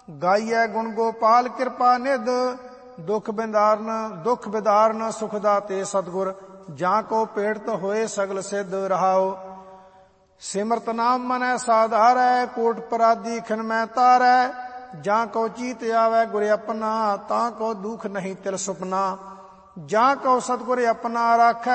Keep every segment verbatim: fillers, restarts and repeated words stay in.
ਗਾਈਐ ਗੁਣ ਗੋਪਾਲ ਕਿਰਪਾ ਨਿਧ, ਦੁਖ ਬਿਦਾਰਨ ਦੁਖ ਬਿਦਾਰਨ ਸੁਖ ਦਾਤੇ ਸਤਿਗੁਰ, ਜਾਂ ਕੋ ਪੇੜਤ ਹੋਏ ਸਗਲ ਸਿੱਧ ਰਹਾਓ। ਸਿਮਰਤ ਨਾਮ ਮਨੈ ਸਾਧਾਰੈ, ਕੋਟ ਪਰਾਧੀ ਖਿਨ ਮੈਂ ਤਾਰੈ, ਜਾਂ ਕੋ ਚੀਤ ਆਵੈ ਗੁਰ ਆਪਣਾ, ਤਾਂ ਕੋ ਦੁਖ ਨਹੀਂ ਤਿਲ ਸੁਪਨਾ। ਜਾਂ ਕੋ ਸਤਿਗੁਰ ਆਪਣਾ ਰਾਖੈ,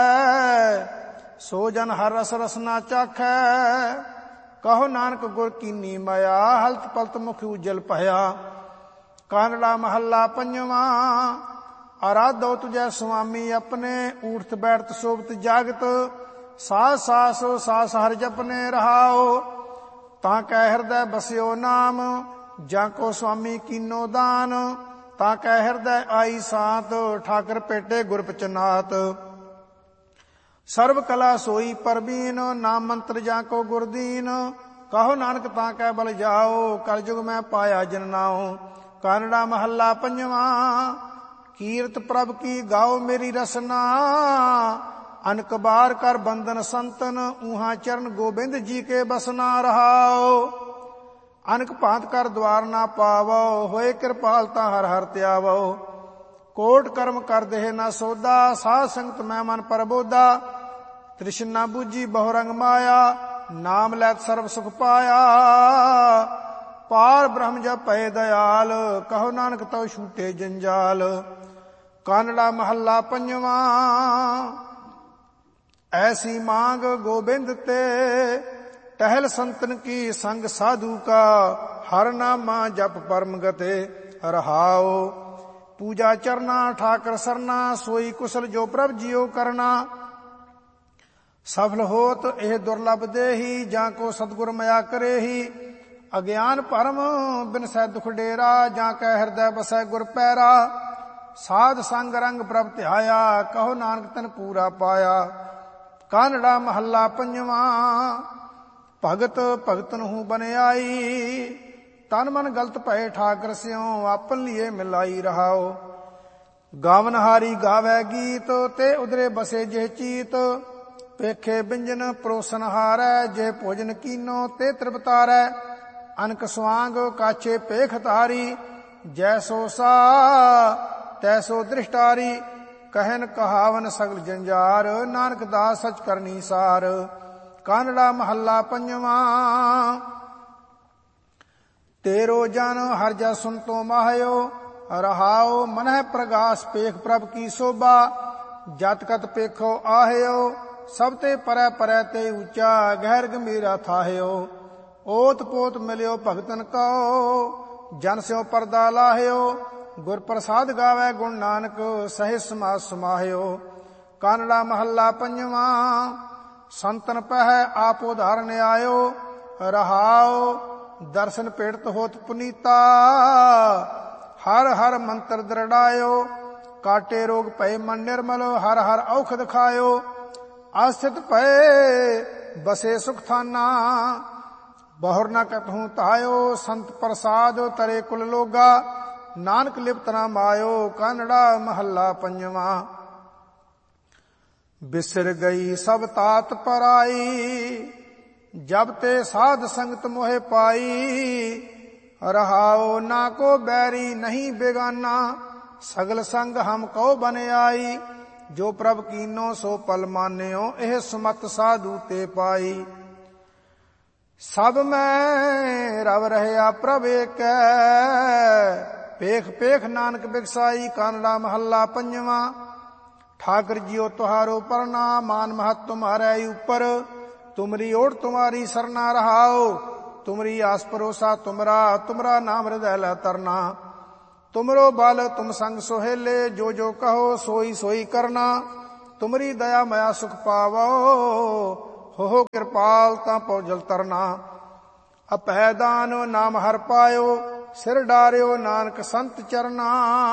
ਸੋ ਜਨ ਹਰ ਰਸ ਰਸਨਾ ਚਾਖੈ। ਕਹੋ ਨਾਨਕ ਗੁਰ ਕੀਨੀ ਮਾਇਆ, ਹਲਤ ਪਲਤ ਮੁਖ ਉਜਲ ਭਇਆ। ਕਾਨੜਾ ਮਹੱਲਾ ਪੰਜਵਾਂ। ਆਰਾਧੋ ਤੁਝੈ ਸੁਆਮੀ ਆਪਣੇ, ਊਠਤ ਬੈਠਤ ਸੋਭਤ ਜਾਗਤ। ਸਾਸ ਸਾਸ ਸਾਸ ਹਰਿ ਜਪਨੇ ਰਹਾਓ, ਤਾਂ ਕੈ ਹਿਰਦੈ ਬਸਿਓ ਨਾਮ। ਜਾਂ ਕੋ ਸੁਆਮੀ ਕੀਨੋ ਦਾਨ, ਤਾਂ ਕੈ ਹਿਰਦੈ ਆਈ ਸਾਤ। ਠਾਕਰ ਭੇਟੇ ਗੁਰ ਪਚਨਾਤ, ਸਰਬ ਕਲਾ ਸੋਈ ਪਰਬੀਨ। ਨਾਮ ਮੰਤਰ ਜਾਂ ਕੋ ਗੁਰਦੀਨ, ਕਹੋ ਨਾਨਕ ਤਾਂ ਕੈ ਬਲ ਜਾਓ। ਕਲਯੁਗ ਮੈਂ ਪਾਇਆ ਜਨ ਨਾਉ। ਕਾਨੜਾ ਮਹੱਲਾ ਪੰਜਵਾਂ। ਕੀਰਤ ਪ੍ਰਭ ਕੀ ਗਾਓ ਮੇਰੀ ਰਸਨਾ, ਅਨਕ ਬਾਰ ਕਰ ਬੰਧਨ ਸੰਤਨ। ਊਹਾਂ ਚਰਨ ਗੋਬਿੰਦ ਜੀ ਕੇ ਬਸਨਾ ਰਹਾਓ। ਅਨਕ ਭਾਂਤ ਕਰ ਦਵਾਰ ਨਾ ਪਾਵੋ, ਹੋਏ ਕਿਰਪਾਲ ਤਾਂ ਹਰ ਹਰ ਧਿਆਵੋ। ਕੋਟ ਕਰਮ ਕਰ ਦੇਹ ਨਾ ਸੋਦਾ, ਸਾਧ ਸੰਗਤ ਮੈਂ ਮਨ ਪਰਬੋਦਾ। ਤ੍ਰਿਸ਼ਨਾ ਬੂਝੀ ਬਹੁ ਰੰਗ ਮਾਇਆ, ਨਾਮ ਲੈਤ ਸਰਬ ਸੁਖ ਪਾਇਆ। ਪਾਰ ਬ੍ਰਹਮ ਜਪ ਭਏ ਦਇਆਲ, ਕਹੋ ਨਾਨਕ ਤਉ ਛੂਟੇ ਜੰਜਾਲ। ਕਾਨੜਾ ਮਹੱਲਾ ਪੰਜਵਾਂ। ਐਸੀ ਮਾਂਗ ਗੋਬਿੰਦ ਤੇ, ਟਹਿਲ ਸੰਤਨ ਕੀ ਸੰਗ ਸਾਧੂ ਕਾ। ਹਰ ਨਾਮਾ ਜਪ ਪਰਮ ਗਤੇ ਰਹਾਓ। ਪੂਜਾ ਚਰਨਾ ਠਾਕਰ ਸਰਨਾ, ਸੋਈ ਕੁਸਲ ਜੋ ਪ੍ਰਭ ਜੀਓ ਕਰਨਾ। ਸਫਲ ਹੋਤ ਇਹ ਦੁਰਲਭ ਦੇਹੀ, ਜਾਂ ਕੋ ਸਤਿਗੁਰ ਮਇਆ ਕਰੇਹੀ। ਅਗਿਆਨ ਭਰਮ ਬਿਨਸੈ ਦੁਖ ਡੇਰਾ, ਜਾਂ ਕੈ ਹਿਰਦੈ ਬਸੈ ਗੁਰ ਪੈਰਾ। ਸਾਧ ਸੰਗ ਰੰਗ ਪ੍ਰਭ ਧਿਆਇਆ, ਕਹੋ ਨਾਨਕ ਤਨ ਪੂਰਾ ਪਾਇਆ। ਕਾਨੜਾ ਮਹੱਲਾ ਪੰਜਵਾਂ। ਭਗਤ ਭਗਤ ਨੂੰ ਬਨਿਆਈ, ਤਨ ਮਨ ਗਲਤ ਭਏ ਠਾਕਰ ਸਿਉ। ਆਪਨ ਲੀਏ ਮਿਲਾਈ ਰਹਾਓ। ਗਾਵਨ ਹਾਰੀ ਗਾਵੈ ਗੀਤ, ਤੇ ਉਦਰੇ ਬਸੇ ਜਿਹ ਚੀਤ। ਪੇਖੇ ਬਿੰਜਨ ਪਰੋਸਨ ਹਾਰੈ, ਜੇ ਭੋਜਨ ਕੀਨੋ ਤੇ ਤ੍ਰਿਪਤਾਰੈ। ਅਨਕ ਸਵਾਂਗ ਕਾਛੇ ਪੇਖ ਤਾਰੀ, ਜੈਸੋ ਸਾ ਤੈਸੋ ਦ੍ਰਿਸ਼ਟਾਰੀ। ਕਹਿਨ ਕਹਾਵਨ ਸਗਲ ਜੰਜਾਰ, ਨਾਨਕ ਦਾਸ ਸਚ ਕਰਨੀ ਸਾਰ। ਕਾਨੜਾ ਮਹੱਲਾ ਪੰਜਵਾਂ। ਤੇਰੋ ਜਨ ਹਰ ਜਸ ਸੁਨ ਤੋ ਮਾਹਿਓ, ਰਹਾਓ। ਮਨਹਿ ਪ੍ਰਗਾਸ ਪੇਖ ਪ੍ਰਭ ਕੀ ਸੋਭਾ। ਜਤ ਕਤ ਪੇਖੋ ਆਹਿਓ, ਸਭ ਤੇ ਪਰੈ ਪਰੈ ਤੇ ਉੱਚਾ। ਗਹਿਰ ਗੰਭੀਰਾ ਥਾਹਿਓ, ਓਤ ਪੋਤ ਮਿਲਿਓ ਭਗਤਨ ਕਉ। ਜਨ ਸਿਓ ਪਰਦਾ ਲਾਹਿਓ, ਗੁਰ ਪ੍ਰਸਾਦ ਗਾਵੈ ਗੁਣ ਨਾਨਕ। ਸਹਿ ਸਮਾਸ ਸਮਾਹਿਓ। ਕਾਨੜਾ ਮਹੱਲਾ ਪੰਜਵਾਂ। ਸੰਤਨ ਪਹਿ ਆਪ ਉਧਾਰਨ ਆਇਓ, ਰਹਾਓ। ਦਰਸ਼ਨ ਪੇੜਤ ਹੋਤ ਪੁਨੀਤਾ, ਹਰ ਹਰ ਮੰਤਰ ਦ੍ਰਿੜਾਇਓ। ਕਾਟੇ ਰੋਗ ਭਏ ਮਨ ਨਿਰਮਲ, ਹਰ ਹਰ ਔਖਦ ਖਾਇਓ। ਆਸਥਿਤ ਭਏ ਬਸੇ ਸੁਖ ਥਾਨਾ, ਬਹੁਰ ਨ ਕਤਹੂ ਧਾਇਓ। ਸੰਤ ਪ੍ਰਸਾਦ ਤਰੇ ਕੁਲ ਲੋਗਾ, ਨਾਨਕ ਲਿਪਤ ਨਾ ਮਾਇਓ। ਕਾਨੜਾ ਮਹੱਲਾ ਪੰਜਵਾਂ। ਬਿਸਰ ਗਈ ਸਭ ਤਾਤ ਪਰਾਈ, ਜਬ ਤੇ ਸਾਧ ਸੰਗਤ ਮੋਹਿ ਪਾਈ। ਰਹਾਓ ਨਾ ਕੋ ਬੈਰੀ ਨਹੀਂ ਬੇਗਾਨਾ, ਸਗਲ ਸੰਗ ਹਮ ਕਉ ਬਨ ਆਈ। ਜੋ ਪ੍ਰਭ ਕੀਨੋ ਸੋ ਪਲ ਮਾਨਿਓ, ਇਹ ਸੁਮਤ ਸਾਧੂ ਤੇ ਪਾਈ। ਸਭ ਮੈਂ ਰਵ ਰਹਿਆ ਪ੍ਰਭ ਏਕੈ, ਪੇਖ ਪੇਖ ਨਾਨਕ ਬਿਗਸਾਈ। ਕਾਨੜਾ ਮਹੱਲਾ ਪੰਜਵਾਂ। ਠਾਕਰ ਜੀਓ ਤੁਹਾਰੋ ਪਰਨਾ, ਮਾਨ ਮਹਤ ਤੁਮਹਾਰੈ ਉਪਰ। ਤੁਮਰੀ ओट तुम्हारी सरना रहाओ, तुमरी आस परोसा तुमरा। तुमरा नाम हृदय लै तरना, तुमरो बल तुम संग सोहेले। जो जो कहो सोई सोई करना, तुमरी दया मया सुख पावो। हो हो कृपाल तां पौ जल तरना। अपैदान नाम हर पायो, सिर डारियो नानक संत चरना।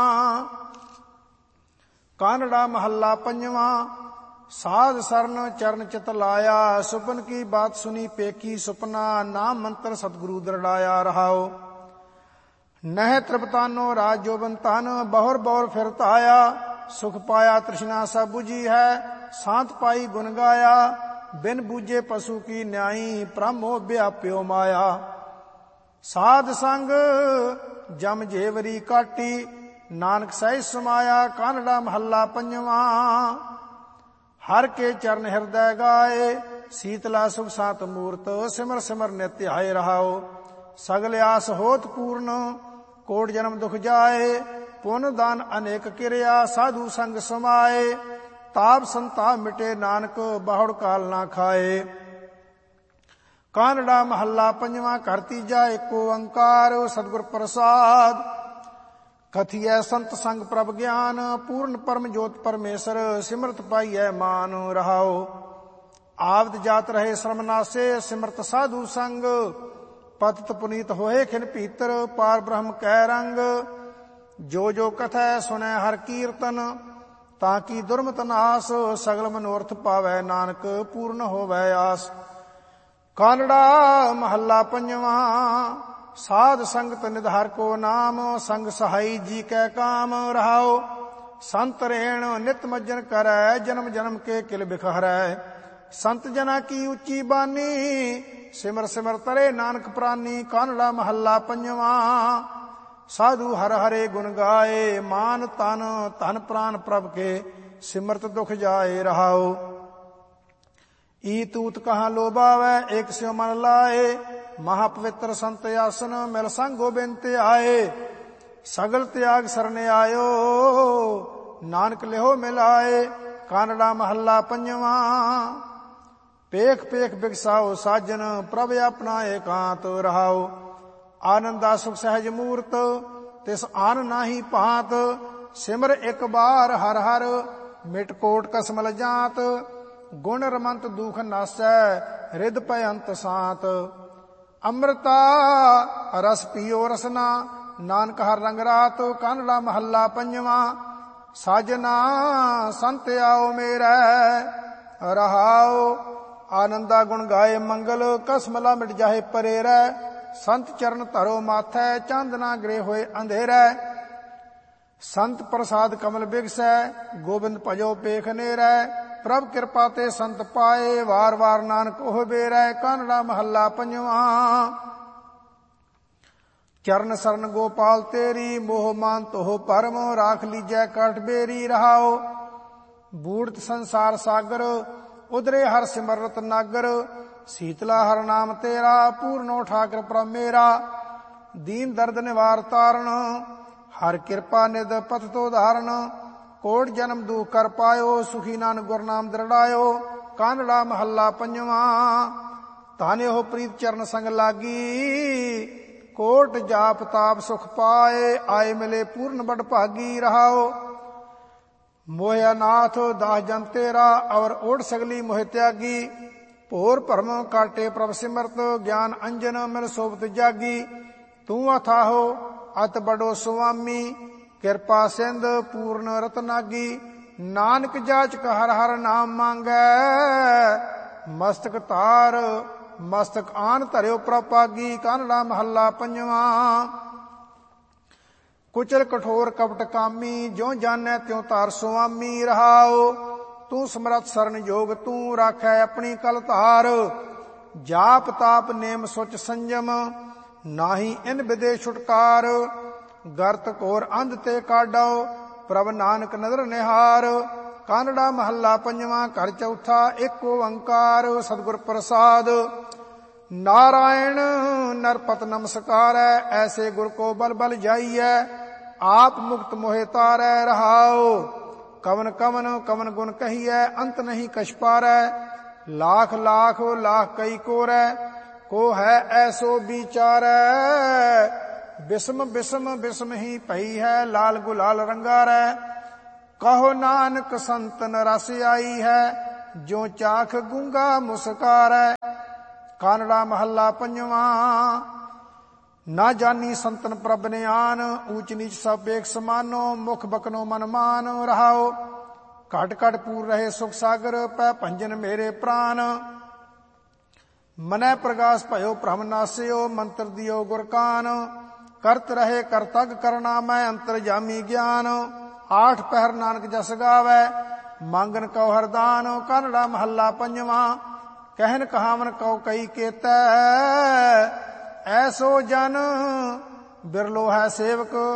कानड़ा महला पंजवा। साध सरन चरण चित लाया, सुपन की बात सुनी पेकी सुपना। नाम मंत्र सतगुरु दृढ़ाया रहाओ। नह तृपतानो राज जोबन तन, बहुर बहुर फिरत आया। सुख पाया तृष्णा सब बुझी है, सांत पाई गुण गाया। बिन बूझे पशु की न्यायी, ब्रह्मो व्याप्यो माया। ਸਾਧ ਸੰਗ ਜਮ ਜੇਵਰੀ ਕਾਟੀ, ਨਾਨਕ ਸਹਿਜ ਸਮਾਇਆ। ਕਾਨੜਾ ਮਹੱਲਾ ਪੰਜਵਾਂ। ਹਰ ਕੇ ਚਰਨ ਹਿਰਦੈ ਗਾਏ, ਸੀਤਲਾ ਸੁਖ ਸਾਤ ਮੂਰਤ। ਸਿਮਰ ਸਿਮਰ ਨਿਤ ਧਿਆਏ ਰਹਾਓ, ਸਗਲ ਆਸ ਹੋਤ ਪੂਰਨ। ਕੋਟ ਜਨਮ ਦੁਖ ਜਾਏ, ਪੁੰਨ ਦਾਨ ਅਨੇਕ ਕਿਰਿਆ। ਸਾਧੂ ਸੰਗ ਸਮਾਏ, ਤਾਪ ਸੰਤਾਪ ਮਿਟੇ। ਨਾਨਕ ਬਾਹੁੜ ਕਾਲ ਨਾ ਖਾਏ। ਕਾਨੜਾ ਮਹੱਲਾ ਪੰਜਵਾਂ। ਘਰ ਤੀਜਾ ਏਕ ਓੰਕਾਰ ਸਤਿਗੁਰ ਪ੍ਰਸਾਦ। ਕਥੀਐ ਸੰਤ ਸੰਗ ਪ੍ਰਭ ਗਿਆਨ, ਪੂਰਨ ਪਰਮ ਜੋਤ ਪਰਮੇਸ਼ਰ। ਸਿਮਰਤ ਪਾਈਐ ਮਾਨ ਰਹਾਓ, ਆਵਦ ਜਾਤ ਰਹੇ ਸ਼ਰਮਨਾਸੇ। ਸਿਮਰਤ ਸਾਧੂ ਸੰਗ, ਪਤਿਤ ਪੁਨੀਤ ਹੋਏ ਖਿਨ ਭੀਤਰ। ਪਾਰ ਬ੍ਰਹਮ ਕੈ ਰੰਗ, ਜੋ ਜੋ ਕਥੈ ਸੁਨੈ ਹਰ ਕੀਰਤਨ। ਤਾਂ ਕੀ ਦੁਰਮਤ ਨਾਸ, ਸਗਲ ਮਨੋਰਥ ਪਾਵੈ। ਨਾਨਕ ਪੂਰਨ ਹੋਵੈ ਆਸ। ਕਾਨੜਾ ਮਹੱਲਾ ਪੰਜਵਾਂ। ਸਾਧ ਸੰਗਤ ਨਿਧਾਰ ਕੋ ਨਾਮ, ਸੰਗ ਸਹਾਈ ਜੀ ਕੈ ਕਾਮ ਰਹਾਓ। ਸੰਤ ਰੇਣ ਨਿਤ ਮੱਜਨ ਕਰੈ, ਜਨਮ ਜਨਮ ਕੇ ਕਿਲ ਬਿਖਰੈ। ਸੰਤ ਜਨਾ ਕੀ ਉੱਚੀ ਬਾਨੀ, ਸਿਮਰ ਸਿਮਰ ਤਰੇ ਨਾਨਕ ਪ੍ਰਾਨੀ। ਕਾਨੜਾ ਮਹੱਲਾ ਪੰਜਵਾਂ। ਸਾਧੂ ਹਰ ਹਰੇ ਗੁਣ ਗਾਏ, ਮਾਨ ਤਨ ਧਨ ਪ੍ਰਾਨ ਪ੍ਰਭ ਕੇ। ਸਿਮਰਤ ਦੁਖ ਜਾਏ ਰਹਾਓ, ਈ ਤੂਤ ਕਹਾਂ ਲੋਭਾਵੈ। ਏਕ ਸਿਉ ਮਨ ਲਾਏ, ਮਹਾ ਪਵਿੱਤਰ ਸੰਤ ਆਸਨ। ਮਿਲ ਸੰਗ ਗੋਬਿੰਦ ਤੇ ਆਏ, ਸਗਲ ਤਿਆਗ ਸਰਨੇ ਆਇਓ। ਨਾਨਕ ਲਿਹੋ ਮਿਲਾਏ। ਕਾਨੜਾ ਮਹੱਲਾ ਪੰਜਵਾਂ। ਪੇਖ ਪੇਖ ਬਿਗਸਾਓ ਸਾਜਨ, ਪ੍ਰਭ ਆਪਣਾ ਏਕਾਂਤ ਰਹਾਓ। ਆਨੰਦਾ ਸੁਖ ਸਹਿਜ ਮੂਰਤ, ਤਿਸ ਆਨ ਨਾਹੀ ਭਾਂਤ। ਸਿਮਰ ਇੱਕ ਬਾਰ ਹਰ ਹਰ, ਮਿਟ ਕੋਟ ਕਸਮਲ ਜਾਂਤ। ਗੁਣ ਰਮੰਤ ਦੁਖ ਨਾਸੈ, ਰਿਦ ਪੈ ਅੰਤ ਸਾਤ। ਅੰਮ੍ਰਿਤਾ ਰਸ ਪੀਓ ਰਸਨਾ, ਨਾਨਕ ਹਰ ਰੰਗ ਰਾਤ। ਕਾਨੜਾ ਮਹੱਲਾ ਪੰਜਵਾਂ। ਸਾਜਨਾ ਸੰਤ ਆਓ ਮੇਰੈ ਰਹਾਓ, ਆਨੰਦਾ ਗੁਣ ਗਾਏ ਮੰਗਲ। ਕਸਮਲਾ ਮਿਟ ਜਾਏ ਪਰੇ ਰਹਿ, ਸੰਤ ਚਰਨ ਧਰੋ ਮਾਥੈ। ਚੰਦ ਨਾ ਗਰੇ ਹੋਏ ਅੰਧੇਰੈ, ਸੰਤ ਪ੍ਰਸਾਦ ਕਮਲ ਬਿਗਸੈ। ਗੋਬਿੰਦ ਭਜੋ ਪੇਖ ਨੇਰੈ, ਪ੍ਰਭ ਕਿਰਪਾ ਤੇ ਸੰਤ ਪਾਏ। ਵਾਰ ਵਾਰ ਨਾਨਕ ਉਹ ਬੇਰੈ। ਕਾਨੜਾ ਮਹੱਲਾ ਪੰਜਵਾਂ। ਚਰਨ ਸਰਨ ਗੋਪਾਲ ਤੇਰੀ, ਮੋਹ ਮਾਨ ਤੋਹ ਪਰਮ। ਰਾਖ ਲੀਜੈ ਕਾਠ ਬੇਰੀ ਰਹਾਓ, ਬੂੜਤ ਸੰਸਾਰ ਸਾਗਰ। ਉਧਰੇ ਹਰ ਸਿਮਰਤ ਨਾਗਰ, ਸੀਤਲਾ ਹਰ ਨਾਮ ਤੇਰਾ। ਪੂਰਨੋ ਠਾਕਰ ਪ੍ਰਭ ਮੇਰਾ, ਦੀਨ ਦਰਦ ਨਿਵਾਰ ਤਾਰਨ। ਹਰ ਕਿਰਪਾ ਨਿਧ ਪਥ ਤੋ ਧਾਰਨ, ਕੋਟ ਜਨਮ ਦੁਖ ਕਰ ਪਾਇਓ। ਸੁਖੀ ਨਾਨਕ ਗੁਰ ਨਾਮ ਦ੍ਰਿੜਾਇਓ। ਕਾਨੜਾ ਮਹੱਲਾ ਪੰਜਵਾਂ। ਤਾਨੇ ਹੋ ਪ੍ਰੀਤ ਚਰਨ ਸੰਗ ਲਾਗੀ, ਕੋਟ ਜਾਪ ਤਾਪ ਸੁਖ ਪਾਏ। ਆਏ ਮਿਲੇ ਪੂਰਨ ਬੜ ਭਾਗੀ ਰਹਾਓ, ਮੋਹਿਆ ਨਾਥ ਦਾਸ ਜਨ ਤੇਰਾ। ਔਰ ਓੜ ਸਗਲੀ ਮੋਹਿ ਤਿਆਗੀ, ਭੋਰ ਭਰਮ ਕਾਟੇ ਪ੍ਰਭ ਸਿਮਰਤ। ਗਿਆਨ ਅੰਜਨ ਮਿਲ ਸੋਭਤ ਜਾਗੀ, ਤੂੰ ਅਥਾਹੋ ਅਤ ਬੜੋ ਸੁਆਮੀ। ਕਿਰਪਾ ਸਿੰਧ ਪੂਰਨ ਰਤਨਾਗੀ, ਨਾਨਕ ਜਾਚਕ ਹਰ ਹਰ ਨਾਮ ਮੰਗੈ। ਮਸਤਕ ਤਾਰ ਮਸਤਕ ਆਨ ਧਰਿਓ ਪ੍ਰਭਾਗੀ। ਕਾਨੜਾ ਮਹੱਲਾ ਪੰਜਵਾਂ। ਕੁਚਲ ਕਠੋਰ ਕਪਟ ਕਾਮੀ, ਜਿਉ ਜਾਣੈ ਤਿਉ ਤਾਰ ਸੁਆਮੀ ਰਹਾਓ। ਤੂੰ ਸਮਰੱਥ ਸਰਨ ਜੋਗ, ਤੂੰ ਰਾਖੈ ਆਪਣੀ ਕਲ ਧਾਰ। ਜਾਪ ਤਾਪ ਨੇਮ ਸੁਚ ਸੰਜਮ, ਨਾਹੀ ਇਨ ਵਿਦੇ ਛੁਟਕਾਰ। ਗਰਤ ਘੋਰ ਅੰਧ ਤੇ ਕਾਢੋ, ਪ੍ਰਭ ਨਾਨਕ ਨਦਰ ਨਿਹਾਰ। ਕਾਨੜਾ ਮਹੱਲਾ ਪੰਜਵਾਂ। ਘਰ ਚੌਥਾ ਏਕ ਓੰਕਾਰ ਸਤਿਗੁਰ ਪ੍ਰਸਾਦ। ਨਾਰਾਇਣ ਨਰਪਤ ਨਮਸਕਾਰੈ, ਐਸੇ ਗੁਰ ਕੋ ਬਲ ਬਲ ਜਾਈਐ। ਆਪ ਮੁਕਤ ਮੋਹਿ ਤਾਰੈ ਰਹਾਓ, ਕਵਨ ਕਵਨ ਕਵਨ ਗੁਣ ਕਹੀਐ। ਅੰਤ ਨਹੀਂ ਕਛ ਪਾਰੈ, ਲਾਖ ਲਾਖ ਲਾਖ ਕਈ ਕੋਰੈ। ਕੋ ਹੈ ਐਸੋ ਵਿਚਾਰੈ, ਬਿਸਮ ਬਿਸਮ ਬਿਸਮ ਹੀ ਪਈ ਹੈ। ਲਾਲ ਗੁਲਾਲ ਰੰਗਾਰੈ, ਕਹੋ ਨਾਨਕ ਸੰਤਨ ਰਸ ਆਈ ਹੈ। ਜੋ ਚਾਖ ਗੂੰਗਾ ਮੁਸਕਾਰੈ। ਕਾਨੜਾ ਮਹੱਲਾ ਪੰਜਵਾਂ। ਨਾ ਜਾਨੀ ਸੰਤਨ ਪ੍ਰਭ ਨਿਆਨ, ਊਚ ਨੀਚ ਸਭ ਏਕ ਸਮਾਨੋ। ਮੁਖ ਬਕਨੋ ਮਨ ਮਾਨ ਰਹਾਓ, ਘਟ ਘਟ ਪੂਰ ਰਹੇ ਸੁਖ ਸਾਗਰ। ਪੈ ਭੰਜਨ ਮੇਰੇ ਪ੍ਰਾਨ, ਮਨੈ ਪ੍ਰਗਾਸ ਭਇਓ ਭ੍ਰਮ ਨਾਸਿਓ। ਮੰਤਰ ਦਿਓ ਗੁਰ ਕਾਨ, ਕਰਤ ਰਹੇ ਕਰਤਗ ਕਰਨਾ। ਮੈਂ ਅੰਤਰ ਜਾਮੀ ਗਿਆਨ, ਆਠ ਪਹਿਰ ਨਾਨਕ ਜਸ ਗਾਵੈ। ਮੰਗਨ ਕਉ ਹਰਦਾਨ। ਕਾਨੜਾ ਮਹੱਲਾ ਪੰਜਵਾਂ। ਕਹਿਨ ਕਹਾਵਨ ਕਉ ਕਈ ਕੇਤੈ, ਐਸੋ ਜਨ ਬਿਰਲੋ ਹੈ ਸੇਵਕ।